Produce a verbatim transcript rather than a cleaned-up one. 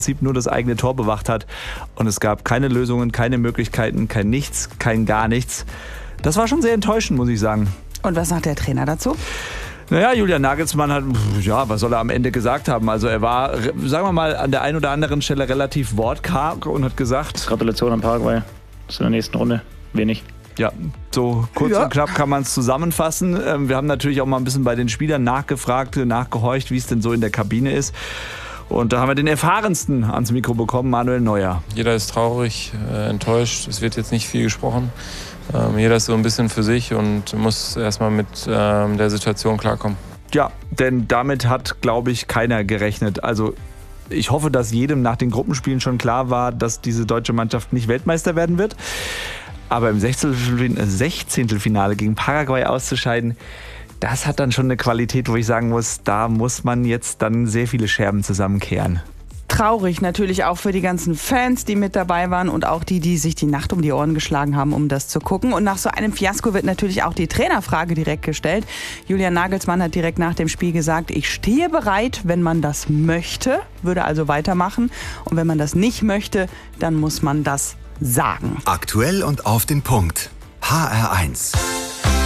Prinzip nur das eigene Tor bewacht hat. Und es gab keine Lösungen, keine Möglichkeiten, kein Nichts, kein gar nichts. Das war schon sehr enttäuschend, muss ich sagen. Und was sagt der Trainer dazu? Naja, Julian Nagelsmann hat, ja, was soll er am Ende gesagt haben? Also er war, sagen wir mal, an der einen oder anderen Stelle relativ wortkarg und hat gesagt... Gratulation an Paraguay. Bis in der nächsten Runde. Wenig. Ja, so kurz Ja. und knapp kann man es zusammenfassen. Ähm, Wir haben natürlich auch mal ein bisschen bei den Spielern nachgefragt, nachgehorcht, wie es denn so in der Kabine ist. Und da haben wir den Erfahrensten ans Mikro bekommen, Manuel Neuer. Jeder ist traurig, äh, enttäuscht. Es wird jetzt nicht viel gesprochen. Ähm, jeder ist so ein bisschen für sich und muss erstmal mit ähm, der Situation klarkommen. Ja, denn damit hat, glaube ich, keiner gerechnet. Also ich hoffe, dass jedem nach den Gruppenspielen schon klar war, dass diese deutsche Mannschaft nicht Weltmeister werden wird. Aber im Sechzehntelfinale gegen Paraguay auszuscheiden, das hat dann schon eine Qualität, wo ich sagen muss, da muss man jetzt dann sehr viele Scherben zusammenkehren. Traurig natürlich auch für die ganzen Fans, die mit dabei waren und auch die, die sich die Nacht um die Ohren geschlagen haben, um das zu gucken. Und nach so einem Fiasko wird natürlich auch die Trainerfrage direkt gestellt. Julian Nagelsmann hat direkt nach dem Spiel gesagt, ich stehe bereit, wenn man das möchte, würde also weitermachen. Und wenn man das nicht möchte, dann muss man das sagen. Aktuell und auf den Punkt. H R eins.